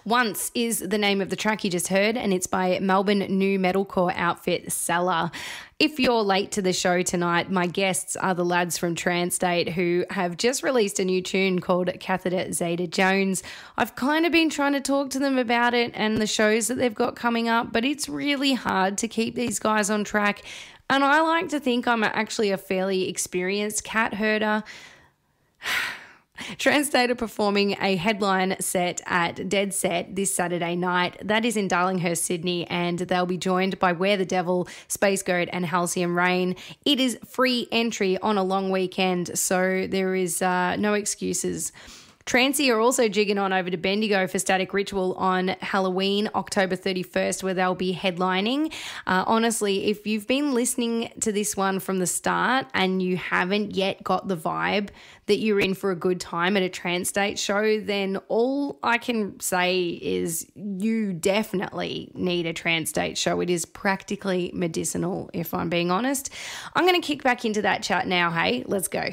Once is the name of the track you just heard, and it's by Melbourne new metalcore outfit Seller. If you're late to the show tonight, my guests are the lads from Transstate who have just released a new tune called Catheter Zeta Jones. I've kind of been trying to talk to them about it and the shows that they've got coming up, but it's really hard to keep these guys on track. And I like to think I'm actually a fairly experienced cat herder. Transstate are performing a headline set at Dead Set this Saturday night. That is in Darlinghurst, Sydney, and they'll be joined by Where the Devil, Space Goat and Halcyon Rain. It is free entry on a long weekend, so there is no excuses. Trancy are also jigging on over to Bendigo for Static Ritual on Halloween, October 31st, where they'll be headlining. Honestly, if you've been listening to this one from the start and you haven't yet got the vibe that you're in for a good time at a Transstate show, then all I can say is you definitely need a Transstate show. It is practically medicinal, if I'm being honest. I'm going to kick back into that chat now, hey? Let's go.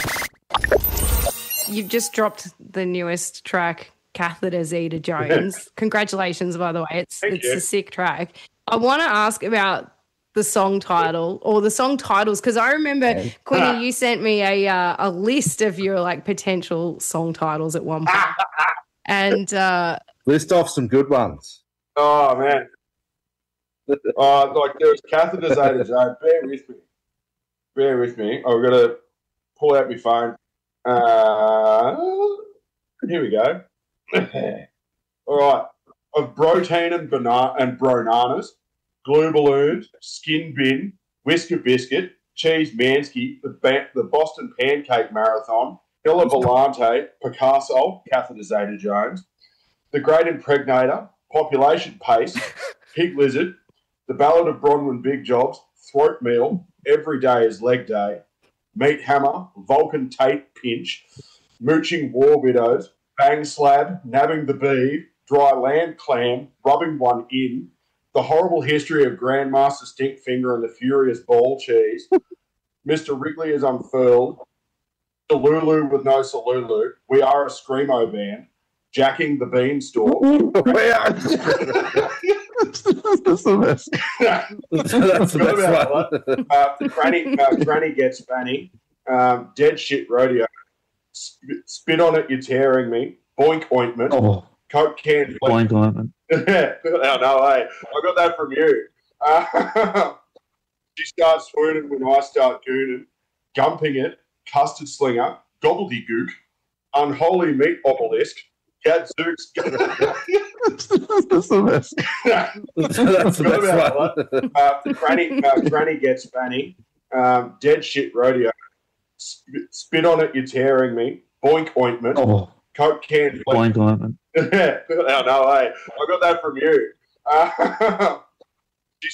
You've just dropped the newest track, Catheter Zeta Jones. Congratulations, by the way. It's a sick track. I want to ask about the song title or the song titles, because I remember, Quinny, you sent me a list of your like potential song titles at one point. And list off some good ones. Oh, man. Like there's Catheter Zeta Jones. Bear with me. I've got to pull out my phone. Here we go. All right. Of Protein and Bronanas, Glue Balloons, Skin Bin, Whisker Biscuit, Cheese Mansky, the Boston Pancake Marathon, Ella Volante, Picasso, Catheter Zeta Jones, The Great Impregnator, Population Pace, Pig Lizard, The Ballad of Bronwyn Big Jobs, Throat Meal, Every Day is Leg Day, Meat Hammer, Vulcan Tate Pinch, Mooching War Widows, Bang Slab, Nabbing the Bee, Dry Land Clam, Rubbing One In, The Horrible History of Grandmaster Stinkfinger and the Furious Ball Cheese, Mr. Wrigley is Unfurled, Delulu with No Salulu, We Are a Screamo Band, Jacking the Beanstalk. That's the best. That's the best one. Granny Gets Fanny, Dead Shit Rodeo, Spit on It, You're Tearing Me, Boink Ointment, Coke Can. Boink Ointment. Oh, no way. I got that from you. She starts swooning when I start gooning, Gumping It, Custard Slinger, Gobbledygook, Unholy Meat Obelisk, Gadzooks. That's the best. That's the best one. Granny Gets Fanny, Dead Shit Rodeo, Spit on It, You're Tearing Me, Boink Ointment, Coke Can. Boink Ointment. Oh, no way. I got that from you.